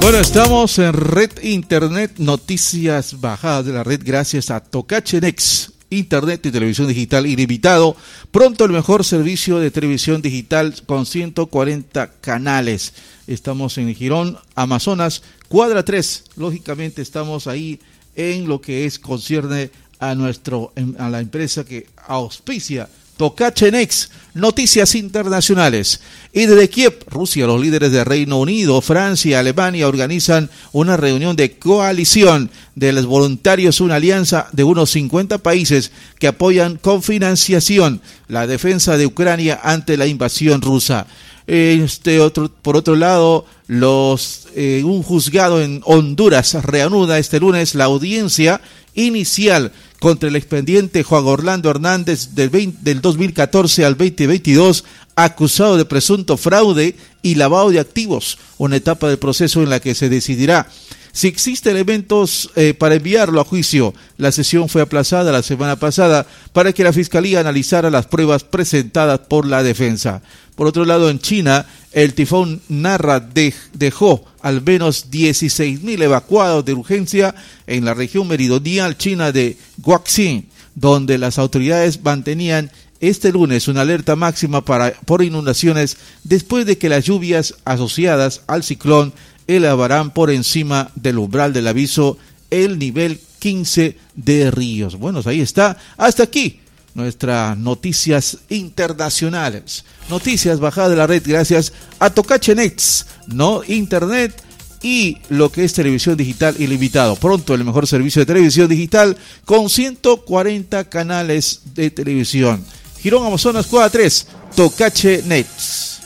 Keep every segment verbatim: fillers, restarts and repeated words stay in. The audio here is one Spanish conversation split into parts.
Bueno, estamos en Red Internet, noticias bajadas de la red gracias a Tocache Next, Internet y televisión digital ilimitado. Pronto el mejor servicio de televisión digital con ciento cuarenta canales. Estamos en Girón, Amazonas, cuadra tres. Lógicamente estamos ahí en lo que es concierne a nuestro a la empresa que auspicia Tocache Next, noticias internacionales. Y desde Kiev, Rusia, los líderes de Reino Unido, Francia y Alemania organizan una reunión de coalición de los voluntarios, una alianza de unos cincuenta países que apoyan con financiación la defensa de Ucrania ante la invasión rusa. Este otro, por otro lado, los eh, un juzgado en Honduras reanuda este lunes la audiencia inicial contra el expediente Juan Orlando Hernández del, veinte, del dos mil catorce al veinte veintidós, acusado de presunto fraude y lavado de activos, una etapa del proceso en la que se decidirá si existen elementos eh, para enviarlo a juicio. La sesión fue aplazada la semana pasada para que la Fiscalía analizara las pruebas presentadas por la defensa. Por otro lado, en China, el tifón Narra de, dejó al menos dieciséis mil evacuados de urgencia en la región meridional china de Guangxi, donde las autoridades mantenían este lunes una alerta máxima para, por inundaciones después de que las lluvias asociadas al ciclón elevarán por encima del umbral del aviso el nivel quince de ríos. Bueno, ahí está. Hasta aquí nuestras noticias internacionales. Noticias bajadas de la red gracias a Tocache Next, no Internet y lo que es televisión digital ilimitado. Pronto el mejor servicio de televisión digital con ciento cuarenta canales de televisión. Girón, Amazonas, cuadra tres, Tocache Next.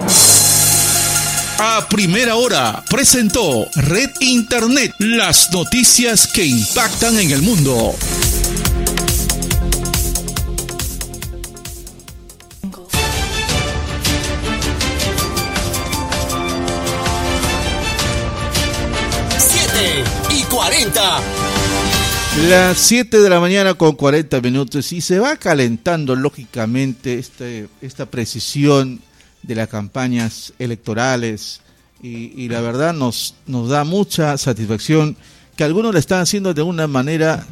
A primera hora presentó Red Internet, las noticias que impactan en el mundo. siete y cuarenta. Las siete de la mañana con cuarenta minutos y se va calentando lógicamente este, esta precisión de las campañas electorales y, y la verdad nos, nos da mucha satisfacción que algunos la están haciendo de una manera,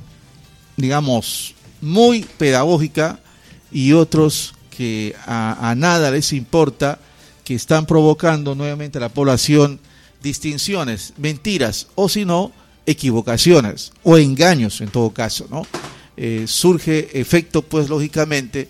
digamos, muy pedagógica y otros que a, a nada les importa, que están provocando nuevamente a la población distinciones, mentiras o si no, equivocaciones o engaños en todo caso, ¿no? Eh, surge efecto, pues lógicamente,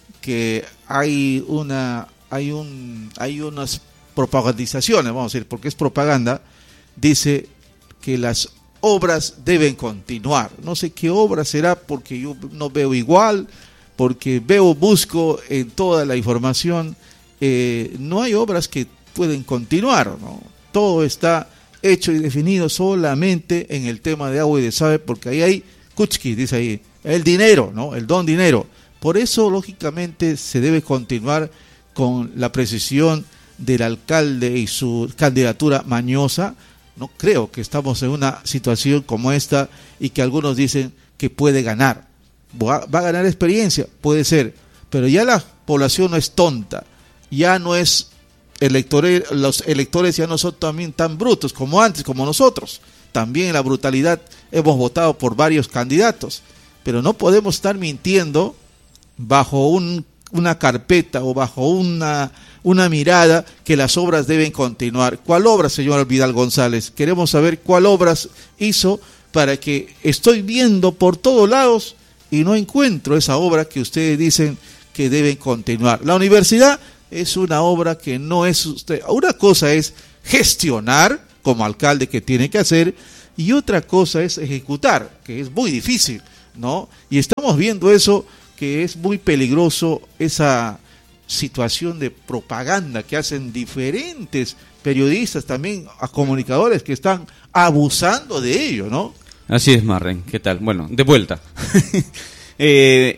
que hay una hay un hay unas propagandizaciones, vamos a decir, porque es propaganda, dice que las obras deben continuar. No sé qué obra será porque yo no veo igual, porque veo, busco en toda la información, eh, no hay obras que pueden continuar, ¿no? Todo está hecho y definido solamente en el tema de agua y desagüe, porque ahí hay kuchki, dice ahí, el dinero, ¿no? El don dinero. Por eso, lógicamente, se debe continuar con la precisión del alcalde y su candidatura mañosa. No creo que estamos en una situación como esta y que algunos dicen que puede ganar. Va, va a ganar experiencia, puede ser, pero ya la población no es tonta, ya no es electores, los electores ya no son también tan brutos como antes, como nosotros. También en la brutalidad hemos votado por varios candidatos, pero no podemos estar mintiendo bajo un, una carpeta o bajo una, una mirada que las obras deben continuar. ¿Cuál obra, señor Vidal González? Queremos saber cuál obras hizo, para que estoy viendo por todos lados y no encuentro esa obra que ustedes dicen que deben continuar. La universidad es una obra que no es usted. Una cosa es gestionar como alcalde, que tiene que hacer, y otra cosa es ejecutar, que es muy difícil, ¿no? Y estamos viendo eso, que es muy peligroso, esa situación de propaganda que hacen diferentes periodistas, también a comunicadores que están abusando de ello, ¿no? Así es, Marren, ¿qué tal? Bueno, de vuelta. eh,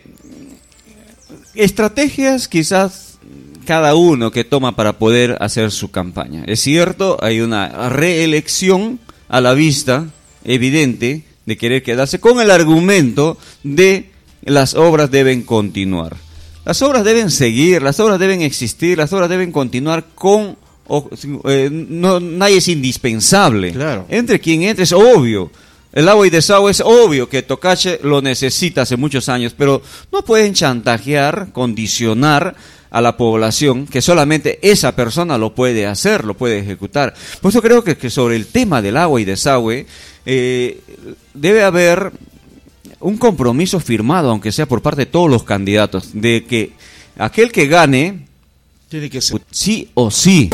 estrategias quizás cada uno que toma para poder hacer su campaña. Es cierto, hay una reelección a la vista, evidente, de querer quedarse con el argumento de las obras deben continuar. Las obras deben seguir, las obras deben existir, las obras deben continuar con o, eh, no, nadie es indispensable. Claro. Entre quien entre es obvio. El agua y desagüe es obvio que Tocache lo necesita hace muchos años, pero no pueden chantajear, condicionar a la población que solamente esa persona lo puede hacer, lo puede ejecutar. Por eso creo que, que sobre el tema del agua y desagüe eh, debe haber un compromiso firmado, aunque sea por parte de todos los candidatos, de que aquel que gane tiene que ser sí o sí.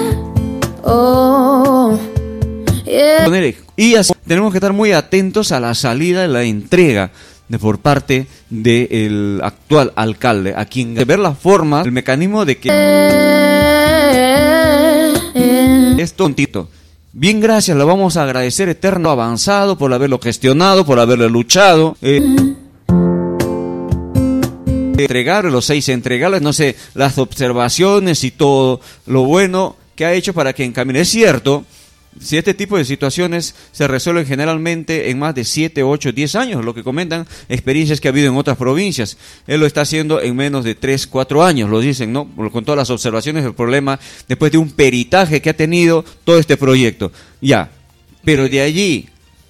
Oh, yeah. Y así tenemos que estar muy atentos a la salida de la entrega de por parte del actual alcalde, a quien de ver las formas, el mecanismo de que es tontito. Bien, gracias, lo vamos a agradecer eterno avanzado por haberlo gestionado, por haberlo luchado. Eh, entregar los seis entregarles, no sé, las observaciones y todo lo bueno que ha hecho para que encamine. Es cierto, si este tipo de situaciones se resuelven generalmente en más de siete, ocho, diez años, lo que comentan experiencias que ha habido en otras provincias, él lo está haciendo en menos de tres, cuatro años, lo dicen, ¿no? Con todas las observaciones del problema, después de un peritaje que ha tenido todo este proyecto. Ya, pero de allí,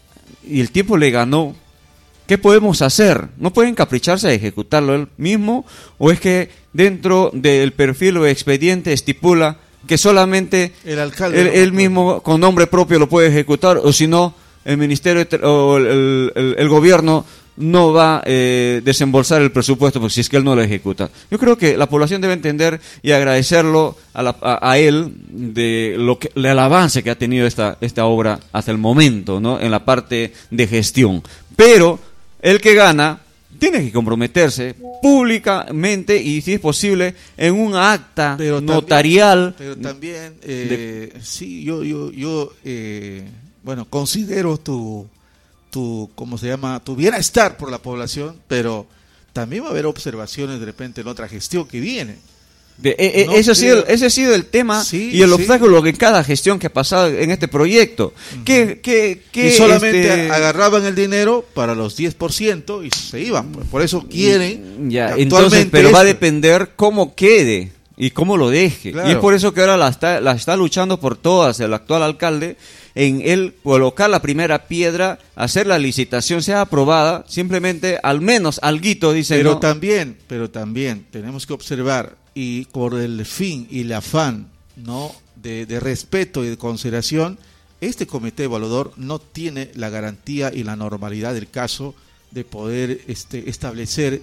y el tiempo le ganó, ¿qué podemos hacer? ¿No pueden capricharse a ejecutarlo él mismo? ¿O es que dentro del perfil o expediente estipula que solamente el alcalde él, no, él mismo con nombre propio lo puede ejecutar, o si no, el ministerio o el, el, el, el gobierno no va a eh, desembolsar el presupuesto, porque si es que él no lo ejecuta? Yo creo que la población debe entender y agradecerlo a, la, a, a él de lo que el avance que ha tenido esta, esta obra hasta el momento, ¿no? En la parte de gestión. Pero el que gana tiene que comprometerse públicamente y, si es posible, en un acta pero notarial. También, pero también, eh, de... sí, yo, yo, yo eh, bueno, considero tu, tu, ¿cómo se llama? Tu bienestar por la población, pero también va a haber observaciones de repente en otra gestión que viene. De, eh, eh, no ese, ha sido, creo... ese ha sido el tema sí, y el sí. obstáculo en cada gestión que ha pasado en este proyecto. Uh-huh. que, que, que, y solamente este... agarraban el dinero para los diez por ciento y se iban. Pues. Por eso quieren. Ya, entonces, pero esto... va a depender cómo quede y cómo lo deje. Claro. Y es por eso que ahora la está, la está luchando por todas el actual alcalde, en él colocar la primera piedra, hacer la licitación, sea aprobada, simplemente al menos alguito, dicen. Pero ¿no? también, pero también tenemos que observar, y por el fin y el afán, ¿no?, de, de respeto y de consideración, este comité evaluador no tiene la garantía y la normalidad del caso de poder este, establecer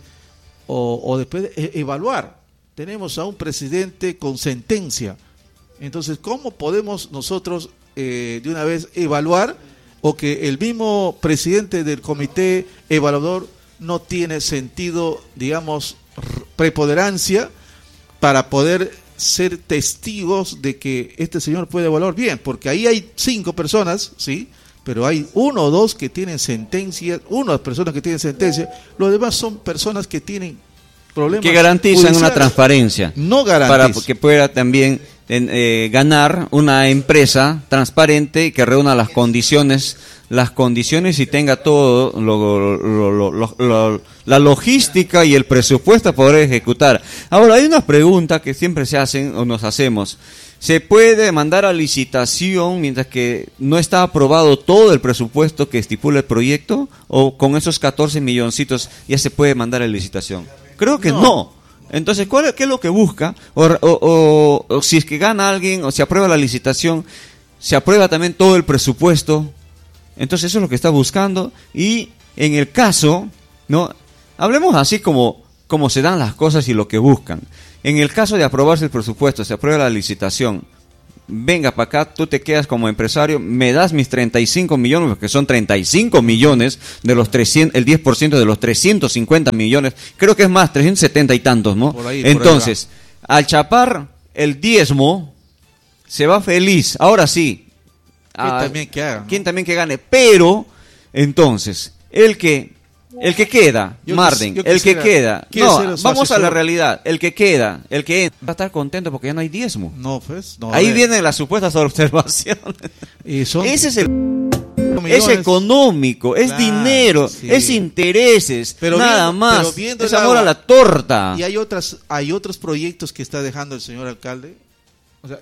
o, o de poder e- evaluar. Tenemos a un presidente con sentencia. Entonces, ¿cómo podemos nosotros eh, de una vez evaluar, o que el mismo presidente del comité evaluador no tiene sentido, digamos, preponderancia para poder ser testigos de que este señor puede evaluar bien? Porque ahí hay cinco personas, sí, pero hay uno o dos que tienen sentencia, unas personas que tienen sentencia, los demás son personas que tienen problemas que garantizan judiciales. Una transparencia. No garantizan. Para que pueda también eh, ganar una empresa transparente y que reúna las condiciones, las condiciones y tenga todo lo, lo, lo, lo, lo, la logística y el presupuesto para poder ejecutar. Ahora, hay unas preguntas que siempre se hacen o nos hacemos. ¿Se puede mandar a licitación mientras que no está aprobado todo el presupuesto que estipula el proyecto? ¿O con esos catorce milloncitos ya se puede mandar a licitación? Creo que no. no. Entonces, ¿cuál, ¿qué es lo que busca? O, o, o, o si es que gana alguien o se aprueba la licitación, se aprueba también todo el presupuesto. Entonces eso es lo que está buscando. Y en el caso, ¿no? Hablemos así como, como se dan las cosas y lo que buscan. En el caso de aprobarse el presupuesto, se aprueba la licitación, venga para acá, tú te quedas como empresario, me das mis treinta y cinco millones, porque son treinta y cinco millones de los trescientos, el diez por ciento de los trescientos cincuenta millones, creo que es más, trescientos setenta y tantos, ¿no? Por ahí, Entonces, por al chapar el diezmo, se va feliz. Ahora sí. ¿Quién a, también que haga? ¿no? ¿Quién también que gane? Pero, entonces, el que... El que queda, yo Marden, quis, el que queda, no, vamos asesor. a la realidad, el que queda, el que entra, va a estar contento porque ya no hay diezmo. No, pues, no. Ahí vienen las supuestas observaciones. Y son Ese es el... millones. Es económico, es Claro, dinero, sí. es intereses, Pero nada viendo- más, pero viendo es el amor agua. a la torta. Y hay otras, hay otros proyectos que está dejando el señor alcalde. O sea, esos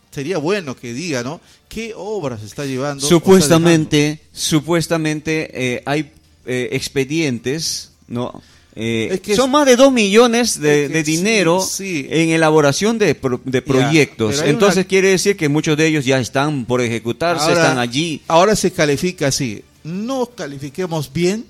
sería bueno que diga, ¿no? ¿Qué obras está llevando? Supuestamente, supuestamente eh, hay eh, expedientes, ¿no? Eh, es que son es, más de dos millones de, es que de dinero sí, sí. en elaboración de, pro, de proyectos. Ya, Entonces una... quiere decir que muchos de ellos ya están por ejecutarse, ahora, están allí. Ahora se califica así. No califiquemos bien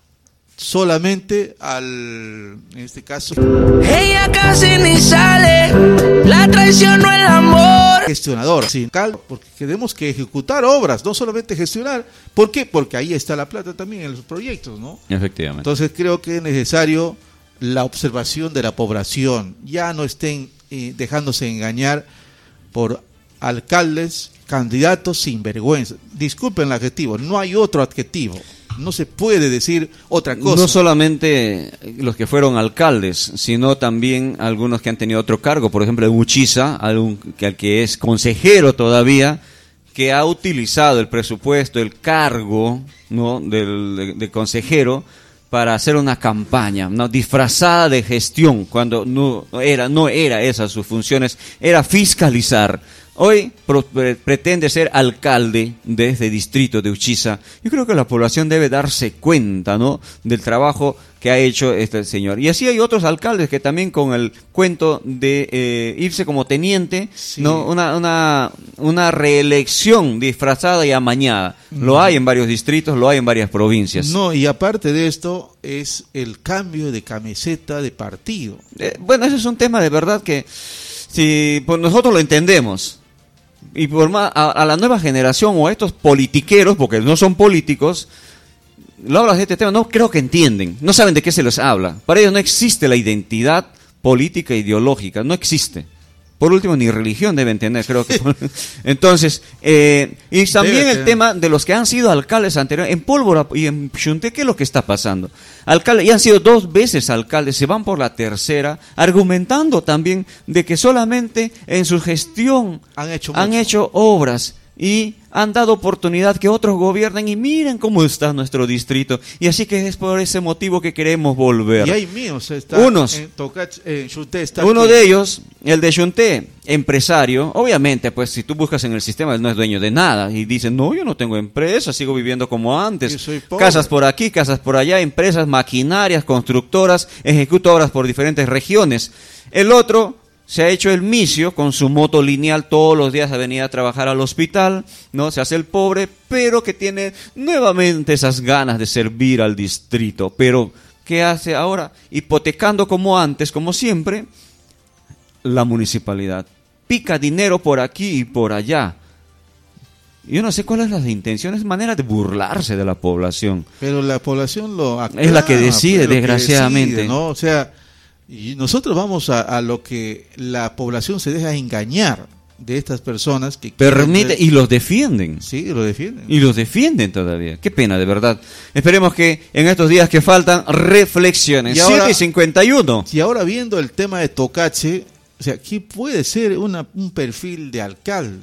solamente al, en este caso, ella casi ni sale, la traición no el amor. Gestionador, sí, porque tenemos que ejecutar obras, no solamente gestionar. ¿Por qué? Porque ahí está la plata también en los proyectos, ¿no? Efectivamente. Entonces creo que es necesario la observación de la población. Ya no estén eh, dejándose engañar por alcaldes, candidatos sin vergüenza. Disculpen el adjetivo, no hay otro adjetivo. No se puede decir otra cosa. No solamente los que fueron alcaldes, sino también algunos que han tenido otro cargo. Por ejemplo, en Uchiza, algún, que, al que es consejero todavía, que ha utilizado el presupuesto, el cargo, ¿no? del de, de consejero para hacer una campaña, ¿no? disfrazada de gestión, cuando no era, no era esas sus funciones, era fiscalizar. Hoy pro, pre, pretende ser alcalde de este distrito de Uchiza. Yo creo que la población debe darse cuenta, ¿no? del trabajo que ha hecho este señor. Y así hay otros alcaldes que también con el cuento de eh, irse como teniente, sí. ¿no? una, una, una reelección disfrazada y amañada. Mm. Lo hay en varios distritos, lo hay en varias provincias. No, y aparte de esto es el cambio de camiseta de partido. Eh, bueno, ese es un tema de verdad que si pues nosotros lo entendemos. Y por más, a, a la nueva generación o a estos politiqueros, porque no son políticos, lo hablas de este tema, no creo que entienden, no saben de qué se les habla. Para ellos no existe la identidad política e ideológica, no existe. Por último, ni religión deben tener, creo que. Entonces, eh, y también el tema de los que han sido alcaldes anteriores, en Pólvora y en Xunté, ¿qué es lo que está pasando? Alcaldes, y han sido dos veces alcaldes, se van por la tercera, argumentando también de que solamente en su gestión han hecho, han hecho obras y han dado oportunidad que otros gobiernen y miren cómo está nuestro distrito. Y así que es por ese motivo que queremos volver. Y hay míos, está Unos, en Tocach, en Xunté está uno aquí. de ellos, el de Xunté, empresario, obviamente, pues si tú buscas en el sistema, él no es dueño de nada. Y dice, no, yo no tengo empresa, sigo viviendo como antes. Yo soy pobre. Casas por aquí, casas por allá, empresas, maquinarias, constructoras, ejecuta obras por diferentes regiones. El otro se ha hecho el misio con su moto lineal, todos los días a venir a trabajar al hospital, ¿no? Se hace el pobre, pero que tiene nuevamente esas ganas de servir al distrito. Pero, ¿qué hace ahora? Hipotecando como antes, como siempre, la municipalidad. Pica dinero por aquí y por allá. Yo no sé cuáles son las intenciones, manera de burlarse de la población. Pero la población lo aclama, es la que decide, desgraciadamente. Que decide, ¿no? O sea, y nosotros vamos a, a lo que la población se deja engañar de estas personas que permite ver, y los defienden. Sí, lo defienden. Y los defienden todavía. Qué pena, de verdad. Esperemos que en estos días que faltan reflexionen. Y ahora, siete y cincuenta y uno. Y ahora viendo el tema de Tocache, o sea, ¿qué puede ser una, un perfil de alcalde?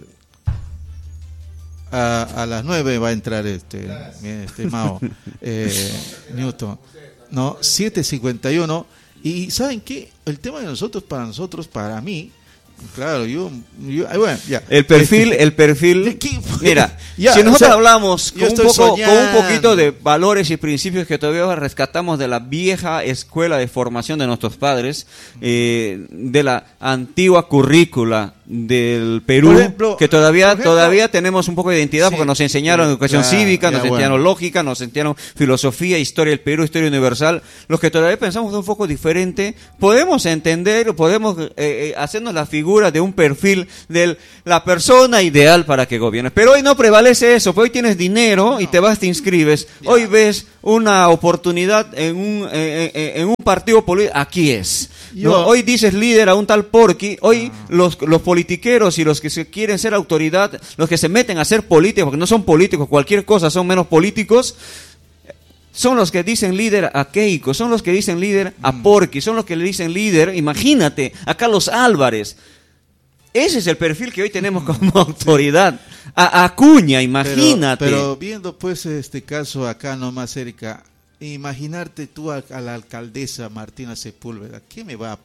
A, a las nueve va a entrar este, mi estimado eh, Newton. No, siete cincuenta y uno. Y ¿saben qué? El tema de nosotros, para nosotros, para mí, claro, yo, yo bueno, ya. El perfil, el perfil, mira, ya, si nosotros o sea, hablamos con un, poco, con un poquito de valores y principios que todavía rescatamos de la vieja escuela de formación de nuestros padres, eh, de la antigua currícula del Perú, ejemplo, que todavía ejemplo, todavía tenemos un poco de identidad, sí, porque nos enseñaron educación claro, cívica, nos enseñaron bueno. lógica, nos enseñaron filosofía, historia del Perú, historia universal. Los que todavía pensamos de un poco diferente, podemos entender, podemos eh, eh, hacernos la figura de un perfil de la persona ideal para que gobierne. Pero hoy no prevalece eso, porque hoy tienes dinero no. y te vas, te inscribes. Ya. Hoy ves una oportunidad en un, eh, eh, en un partido político, aquí es. ¿no? Hoy dices líder a un tal Porky, hoy ah. los, los politiqueros y los que se quieren ser autoridad, los que se meten a ser políticos, porque no son políticos, cualquier cosa son menos políticos, son los que dicen líder a Keiko, son los que dicen líder a Porky, son los que le dicen líder, imagínate, a Carlos Álvarez. Ese es el perfil que hoy tenemos como autoridad. A Acuña, imagínate. Pero, pero viendo pues este caso acá nomás cerca, imaginarte tú a, a la alcaldesa Martina Sepúlveda, ¿qué me va a, pro,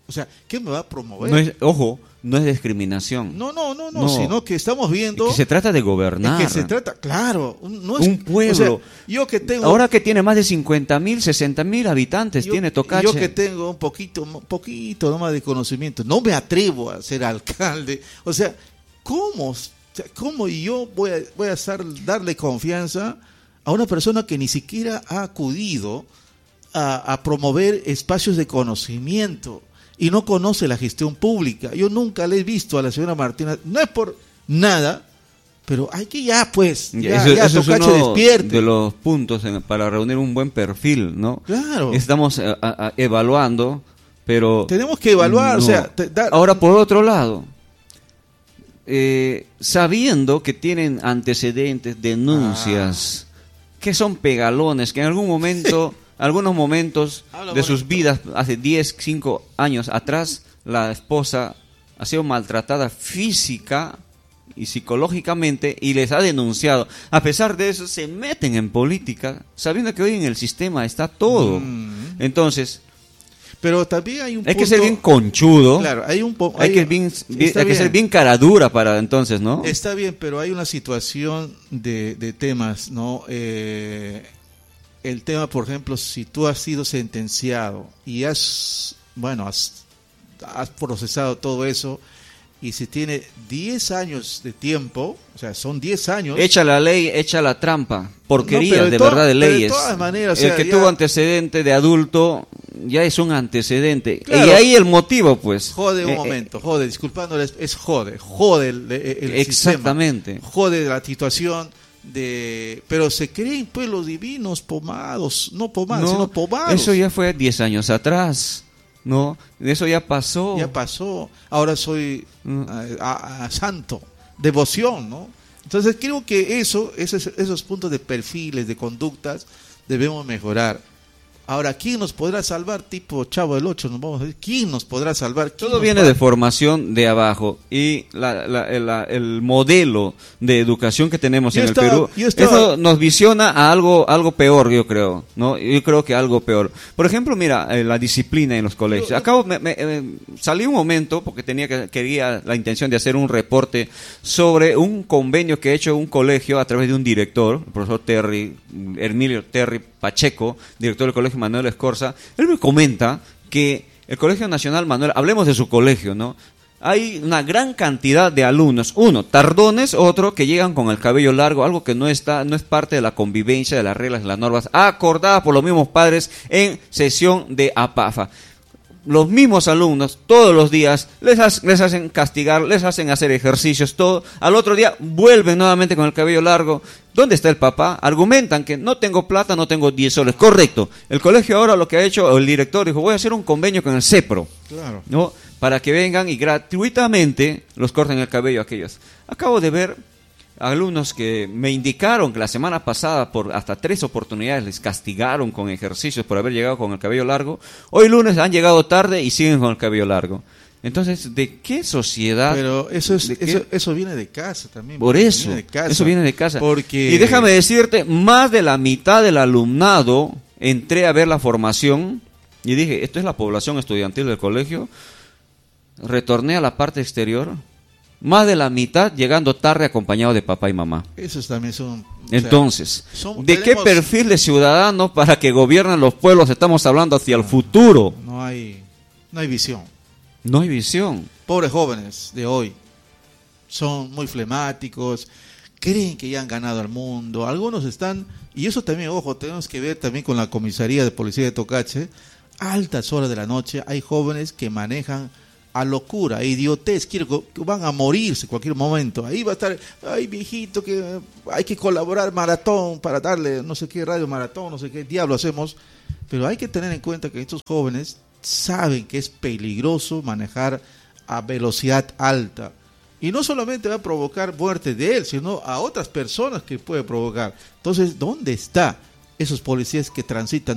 O sea, ¿qué me va a promover? No es, ojo, no es discriminación. No, no, no, no, No. sino que estamos viendo... Es que se trata de gobernar. Es que se trata, claro, un- no es, Un pueblo. o sea, yo que tengo... Ahora que tiene más de cincuenta mil, sesenta mil habitantes, yo, tiene Tocache. yo que tengo un poquito, un poquito nomás de conocimiento, no me atrevo a ser alcalde. O sea, ¿cómo, o sea, cómo yo voy a, voy a estar, darle confianza a una persona que ni siquiera ha acudido a, a promover espacios de conocimiento y no conoce la gestión pública? Yo nunca le he visto a la señora Martina, no es por nada, pero hay que ya pues, ya, eso ya eso es Tocache uno despierte. de los puntos en- para reunir un buen perfil, ¿no? Claro. Estamos eh, a- a- evaluando, pero... Tenemos que evaluar, no. o sea, te- dar- Ahora, por otro lado, eh, sabiendo que tienen antecedentes, denuncias, que son pegalones, que en algún momento, algunos momentos Habla de sus bonito. vidas, hace diez, cinco años atrás, la esposa ha sido maltratada física y psicológicamente y les ha denunciado. A pesar de eso, se meten en política, sabiendo que hoy en el sistema está todo. Mm. Entonces, Pero también hay un hay que punto- ser bien conchudo. Claro, hay un po- Hay, hay- que, bien, bien- está hay que bien. ser bien cara dura para entonces, ¿no? Está bien, pero hay una situación de, de temas, ¿no? Eh, el tema, por ejemplo, si tú has sido sentenciado y has, bueno, has, has procesado todo eso y si tiene diez años de tiempo, o sea, son diez años. Echa la ley, echa la trampa. Porquerías, No, pero de de to- verdad, de pero de leyes. todas maneras, o sea, el que ya- tuvo antecedente de adulto ya es un antecedente. Claro. Y ahí el motivo, pues. Jode un Eh, eh, momento, jode, disculpándoles, es jode, jode el, el- el Exactamente. sistema, jode la situación de, pero se creen pues los divinos pomados, no pomados, no, sino pomados. eso ya fue diez años atrás, ¿no? Eso ya pasó. Ya pasó, ahora soy Mm. ah, ah, ah, santo, devoción, ¿no? Entonces creo que eso, esos, esos puntos de perfiles, de conductas, debemos mejorar. Ahora, ¿quién nos podrá salvar? Tipo Chavo del Ocho, nos vamos a decir, ¿quién nos podrá salvar? ¿Quién Todo nos viene va- de formación de abajo y la, la- el, la- el modelo de educación que tenemos Yo en estaba- el Perú, yo estaba- eso nos visiona a algo algo peor, yo creo, ¿no? Yo creo que algo peor. Por ejemplo, mira, eh, la disciplina en los colegios. Yo- yo- Acabo, me, me- eh, salí un momento porque tenía que quería la intención de hacer un reporte sobre un convenio que ha hecho un colegio a través de un director, el profesor Terry, Hermilio Terry Pacheco, director del Colegio Manuel Escorza. Él me comenta que el Colegio Nacional Manuel, hablemos de su colegio, ¿no? Hay una gran cantidad de alumnos, uno, tardones, otro que llegan con el cabello largo, algo que no está, no es parte de la convivencia, de las reglas, de las normas, acordadas por los mismos padres en sesión de APAFA. Los mismos alumnos, todos los días, les, ha- les hacen castigar, les hacen hacer ejercicios, todo. Al otro día vuelven nuevamente con el cabello largo. ¿Dónde está el papá? Argumentan que no tengo plata, no tengo diez soles. Correcto. El colegio ahora lo que ha hecho, el director dijo, voy a hacer un convenio con el CEPRO, Claro. ¿no? Para que vengan y gratuitamente los corten el cabello a aquellos. Acabo de ver alumnos que me indicaron que la semana pasada por hasta tres oportunidades les castigaron con ejercicios por haber llegado con el cabello largo. Hoy lunes han llegado tarde y siguen con el cabello largo. Entonces, ¿de qué sociedad? Pero eso es ¿De qué? eso, eso viene de casa también. Por viene eso, de casa. eso viene de casa. Porque Y déjame decirte, más de la mitad del alumnado, entré a ver la formación y dije, esto es la población estudiantil del colegio, retorné a la parte exterior, más de la mitad llegando tarde acompañado de papá y mamá. esos también son. o sea, Entonces, son- ¿de qué tenemos- perfil de ciudadano para que gobiernen los pueblos estamos hablando hacia el futuro? No hay, no hay visión. No hay visión. Pobres jóvenes de hoy son muy flemáticos, creen que ya han ganado al mundo. Algunos están, y eso también, ojo, tenemos que ver también con la comisaría de policía de Tocache. Altas horas de la noche hay jóvenes que manejan a locura, a idiotez, quiero que van a morirse en cualquier momento. Ahí va a estar, ay viejito, que hay que colaborar maratón para darle no sé qué radio maratón, no sé qué diablo hacemos. Pero hay que tener en cuenta que estos jóvenes saben que es peligroso manejar a velocidad alta. Y no solamente va a provocar muerte de él, sino a otras personas que puede provocar. Entonces, ¿dónde están esos policías que transitan